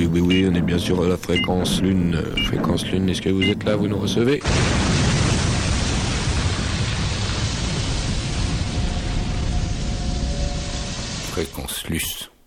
oui, on est bien sûr à la fréquence lune. Fréquence lune, est-ce que vous êtes là, vous nous recevez? Fréquence luce.